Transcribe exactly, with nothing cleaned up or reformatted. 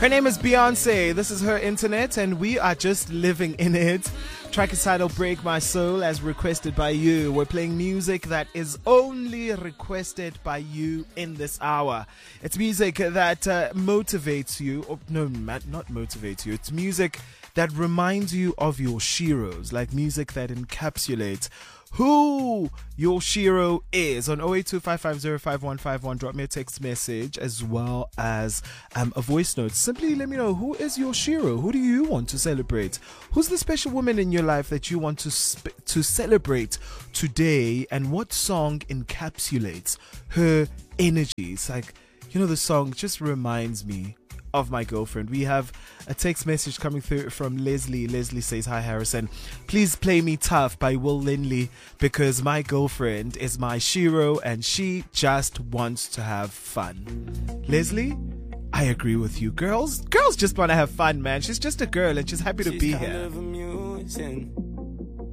Her name is Beyonce. This is her internet, and we are just living in it. Track is titled Break My Soul, as requested by you. We're playing music that is only requested by you in this hour. It's music that uh, motivates you. Or, no, not motivates you. It's music that reminds you of your sheroes, like music that encapsulates who your shero is. On oh eight two five five zero five one five one, drop me a text message as well as um, a voice note. Simply let me know, who is your shero? Who do you want to celebrate? Who's the special woman in your life that you want to sp- to celebrate today, and what song encapsulates her energies? Like, you know, the song just reminds me of my girlfriend. We have a text message coming through from Leslie. Leslie says, "Hi Harrison, please play me Tough by Will Lindley, because my girlfriend is my shero and she just wants to have fun." Leslie, I agree with you. Girls, girls just want to have fun, man. She's just a girl and she's happy to she's be kind here. Of amusing.